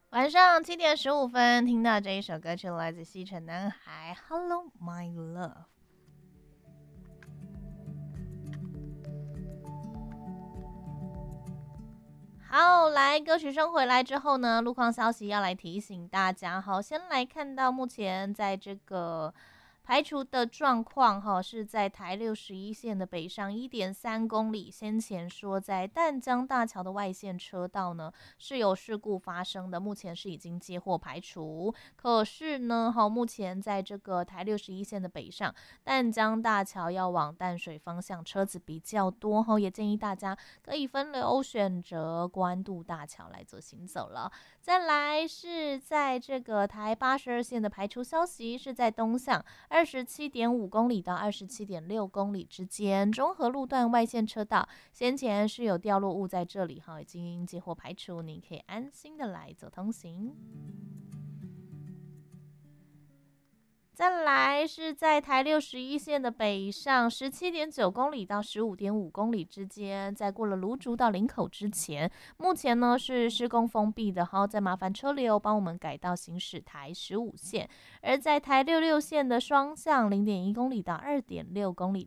晚上7点15分，听到这一首歌曲来自西城男孩《Hello My Love》。好，来歌曲声回来之后呢，路况消息要来提醒大家。好，先来看到目前在这个排除的状况，哈，是在台61线的北上1.3公里。先前说在淡江大桥的外线车道呢是有事故发生的，目前是已经接获排除。可是呢，哈，目前在这个台61线的北上淡江大桥要往淡水方向车子比较多，哈，也建议大家可以分流选择关渡大桥来做行走了。再来是在这个台82线的排除消息，是在东向27.5公里到27.6公里之间，中和路段外线车道先前是有掉落物在这里哈，已经接获排除，你可以安心的来走通行。再来是在台61线的北上17.9公里到15.5公里之间，在过了芦竹到林口之前，目前呢是施工封闭的，好，再麻烦车流帮我们改道行驶台15线。而在台66线的双向0.1公里到2.6公里